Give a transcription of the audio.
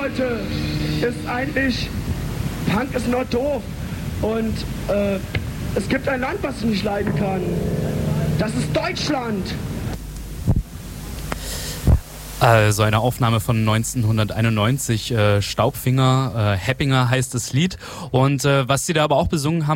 Leute, ist eigentlich, Punk ist nur doof. Und es gibt ein Land, was ich nicht leiden kann. Das ist Deutschland. Also eine Aufnahme von 1991, Staubfinger, Happinger heißt das Lied. Und was sie da aber auch besungen haben,